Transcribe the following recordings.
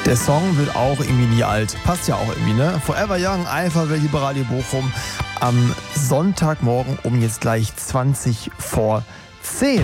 Der Song wird auch irgendwie nie alt. Passt ja auch irgendwie, ne? Forever Young, einfach wer liebe Radio Bochum. Am Sonntagmorgen um jetzt gleich 20 vor 10.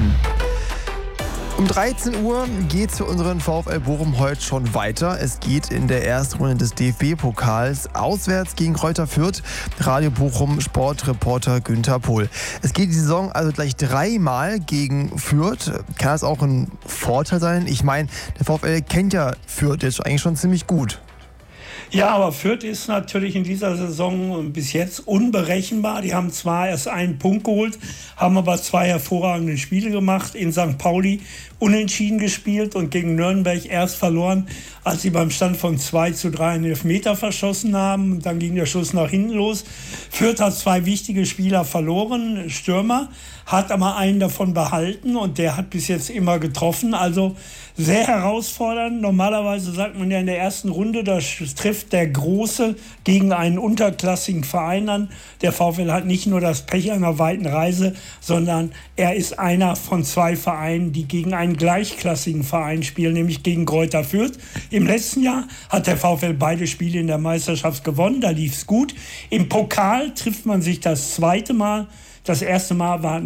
Um 13 Uhr geht es für unseren VfL Bochum heute schon weiter. Es geht in der ersten Runde des DFB-Pokals auswärts gegen Greuther Fürth. Radio Bochum Sportreporter Günther Pohl. Es geht die Saison also gleich 3-mal gegen Fürth. Kann das auch ein Vorteil sein? Ich meine, der VfL kennt ja Fürth jetzt eigentlich schon ziemlich gut. Ja, aber Fürth ist natürlich in dieser Saison bis jetzt unberechenbar. Die haben zwar erst einen Punkt geholt, haben aber 2 hervorragende Spiele gemacht. In St. Pauli unentschieden gespielt und gegen Nürnberg erst verloren, als sie beim Stand von 2:3 einen Elfmeter verschossen haben. Dann ging der Schuss nach hinten los. Fürth hat 2 wichtige Spieler verloren, Stürmer, hat aber einen davon behalten und der hat bis jetzt immer getroffen. Also sehr herausfordernd. Normalerweise sagt man ja in der ersten Runde, da trifft der Große gegen einen unterklassigen Verein an. Der VfL hat nicht nur das Pech einer weiten Reise, sondern er ist einer von 2 Vereinen, die gegen einen gleichklassigen Verein spielen, nämlich gegen Greuther Fürth. Im letzten Jahr hat der VfL beide Spiele in der Meisterschaft gewonnen, da lief es gut. Im Pokal trifft man sich das zweite Mal. Das erste Mal war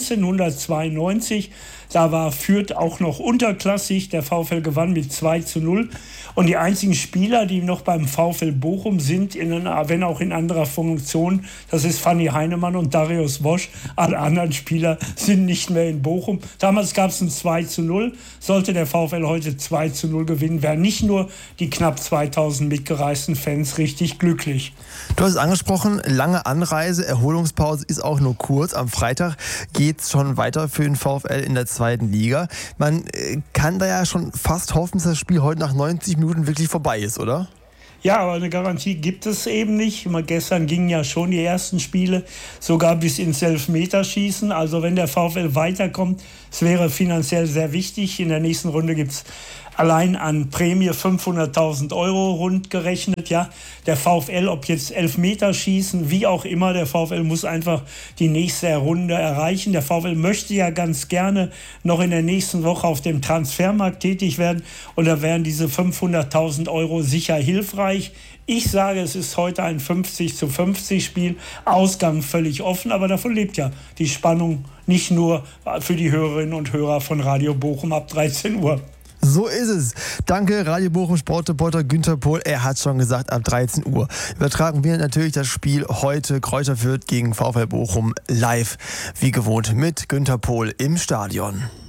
1992. Da war Fürth auch noch unterklassig. Der VfL gewann mit 2:0. Und die einzigen Spieler, die noch beim VfL Bochum sind, wenn auch in anderer Funktion, das ist Fanny Heinemann und Darius Wosch. Alle anderen Spieler sind nicht mehr in Bochum. Damals gab es ein 2:0. Sollte der VfL heute 2:0 gewinnen, wären nicht nur die knapp 2000 mitgereisten Fans richtig glücklich. Du hast es angesprochen, lange Anreise, Erholungspause ist auch nur kurz. Am Freitag geht es schon weiter für den VfL in der 2. Liga. Man kann da ja schon fast hoffen, dass das Spiel heute nach 90 Minuten wirklich vorbei ist, oder? Ja, aber eine Garantie gibt es eben nicht. Gestern gingen ja schon die ersten Spiele sogar bis ins Elfmeterschießen. Also wenn der VfL weiterkommt, es wäre finanziell sehr wichtig. In der nächsten Runde gibt es allein an Prämie 500.000 Euro rund gerechnet. Ja, der VfL, ob jetzt Elfmeterschießen, wie auch immer, der VfL muss einfach die nächste Runde erreichen. Der VfL möchte ja ganz gerne noch in der nächsten Woche auf dem Transfermarkt tätig werden. Und da wären diese 500.000 Euro sicher hilfreich. Ich sage, es ist heute ein 50-50 Spiel, Ausgang völlig offen, aber davon lebt ja die Spannung nicht nur für die Hörerinnen und Hörer von Radio Bochum ab 13 Uhr. So ist es. Danke, Radio Bochum Sportreporter Günther Pohl. Er hat schon gesagt, ab 13 Uhr übertragen wir natürlich das Spiel heute Greuther Fürth gegen VfL Bochum live, wie gewohnt, mit Günther Pohl im Stadion.